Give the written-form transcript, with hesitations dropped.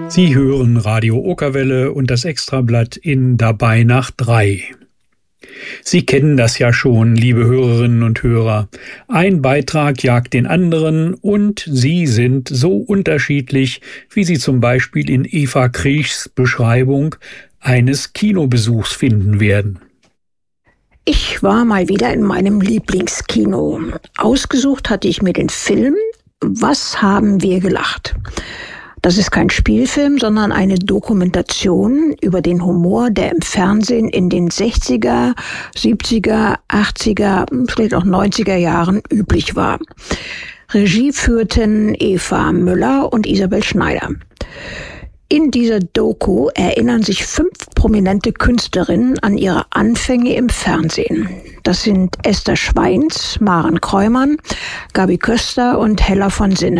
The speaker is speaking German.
Sie hören Radio Okerwelle und das Extrablatt in Dabei nach 3. Sie kennen das ja schon, liebe Hörerinnen und Hörer. Ein Beitrag jagt den anderen und sie sind so unterschiedlich, wie Sie zum Beispiel in Eva Kriechs Beschreibung eines Kinobesuchs finden werden. Ich war mal wieder in meinem Lieblingskino. Ausgesucht hatte ich mir den Film Was haben wir gelacht? Das ist kein Spielfilm, sondern eine Dokumentation über den Humor, der im Fernsehen in den 60er, 70er, 80er, vielleicht auch 90er Jahren üblich war. Regie führten Eva Müller und Isabel Schneider. In dieser Doku erinnern sich 5 prominente Künstlerinnen an ihre Anfänge im Fernsehen. Das sind Esther Schweins, Maren Kräumann, Gabi Köster und Hella von Sinne.